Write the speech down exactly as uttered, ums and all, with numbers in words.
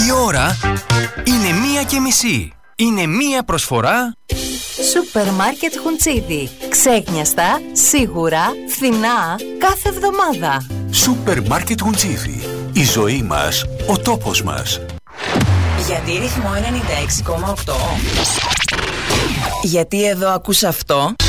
Η ώρα είναι μία και μισή. Είναι μία προσφορά Σούπερ Μάρκετ Χουντσίδι. Ξέχνιαστα, σίγουρα, φθηνά, κάθε εβδομάδα. Σούπερ Μάρκετ Χουντσίδι. Η ζωή μας, ο τόπος μας. Γιατί ρυθμό ενενήντα έξι κόμμα οκτώ? Γιατί εδώ ακούς αυτό?